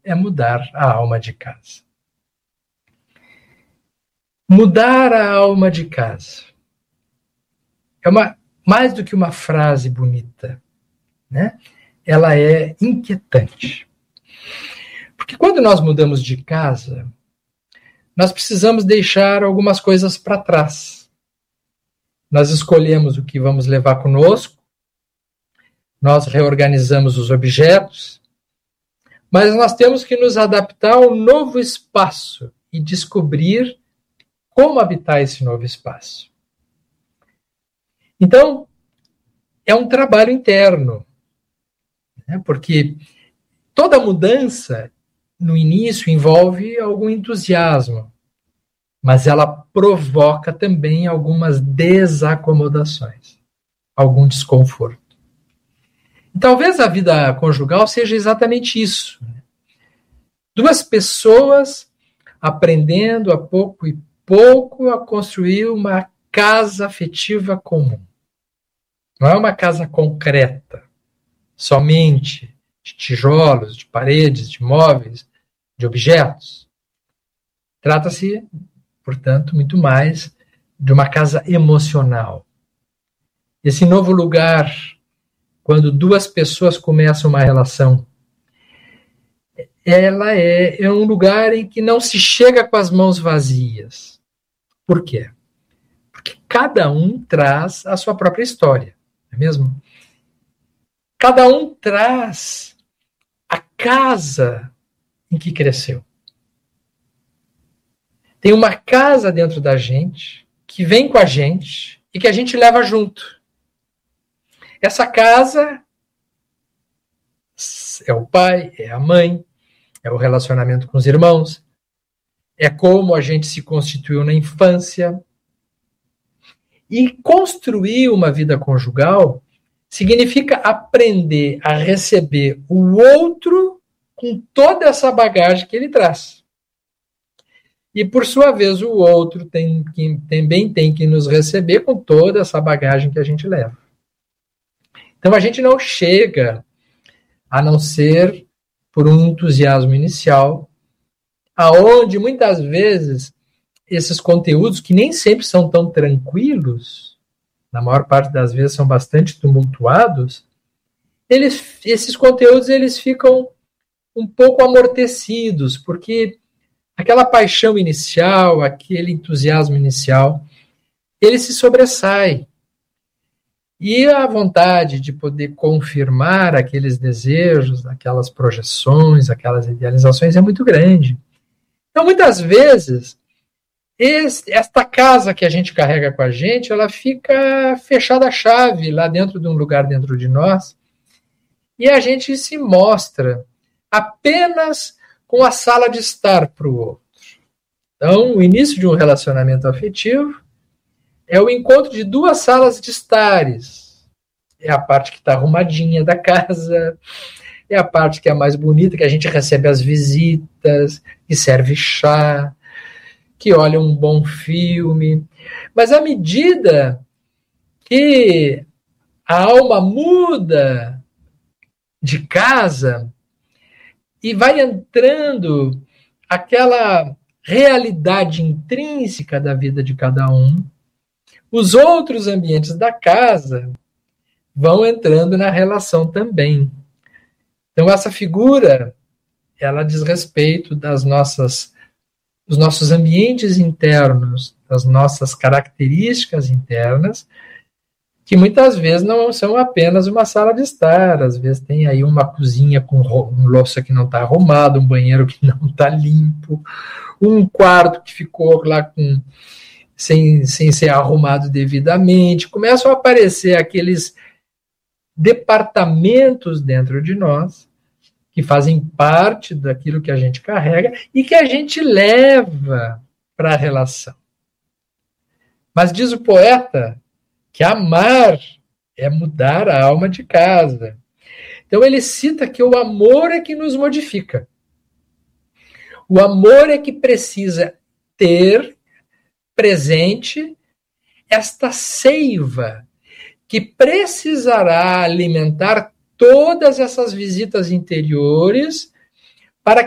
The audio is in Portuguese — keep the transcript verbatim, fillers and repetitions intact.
é mudar a alma de casa. Mudar a alma de casa é uma, mais do que uma frase bonita, né? Ela é inquietante. Porque quando nós mudamos de casa, nós precisamos deixar algumas coisas para trás. Nós escolhemos o que vamos levar conosco, nós reorganizamos os objetos, mas nós temos que nos adaptar ao novo espaço e descobrir como habitar esse novo espaço. Então, é um trabalho interno, né? Porque toda mudança, no início, envolve algum entusiasmo, mas ela provoca também algumas desacomodações, algum desconforto. E talvez a vida conjugal seja exatamente isso. Duas pessoas aprendendo a pouco e pouco a construir uma casa afetiva comum. Não é uma casa concreta, somente de tijolos, de paredes, de móveis, de objetos. Trata-se, portanto, muito mais de uma casa emocional. Esse novo lugar, quando duas pessoas começam uma relação, ela é, é um lugar em que não se chega com as mãos vazias. Por quê? Porque cada um traz a sua própria história, não é mesmo? Cada um traz a casa em que cresceu. Tem uma casa dentro da gente, que vem com a gente e que a gente leva junto. Essa casa é o pai, é a mãe, é o relacionamento com os irmãos, é como a gente se constituiu na infância. E construir uma vida conjugal significa aprender a receber o outro com toda essa bagagem que ele traz. E, por sua vez, o outro tem que, também tem que nos receber com toda essa bagagem que a gente leva. Então, a gente não chega, a não ser por um entusiasmo inicial, aonde, muitas vezes, esses conteúdos, que nem sempre são tão tranquilos, na maior parte das vezes são bastante tumultuados, eles, esses conteúdos eles ficam um pouco amortecidos, porque aquela paixão inicial, aquele entusiasmo inicial, ele se sobressai. E a vontade de poder confirmar aqueles desejos, aquelas projeções, aquelas idealizações é muito grande. Então, muitas vezes, esse, esta casa que a gente carrega com a gente, ela fica fechada a chave lá dentro de um lugar dentro de nós, e a gente se mostra apenas com a sala de estar para o outro. Então, o início de um relacionamento afetivo é o encontro de duas salas de estares. É a parte que está arrumadinha da casa, é a parte que é mais bonita, que a gente recebe as visitas, que serve chá, que olha um bom filme. Mas à medida que a alma muda de casa e vai entrando aquela realidade intrínseca da vida de cada um, os outros ambientes da casa vão entrando na relação também. Então, essa figura, ela diz respeito das nossas, dos nossos ambientes internos, das nossas características internas, que muitas vezes não são apenas uma sala de estar, às vezes tem aí uma cozinha com um louça que não está arrumado, um banheiro que não está limpo, um quarto que ficou lá com, sem, sem ser arrumado devidamente. Começam a aparecer aqueles departamentos dentro de nós que fazem parte daquilo que a gente carrega e que a gente leva para a relação. Mas diz o poeta que amar é mudar a alma de casa. Então ele cita que o amor é que nos modifica. O amor é que precisa ter presente esta seiva que precisará alimentar todas essas visitas interiores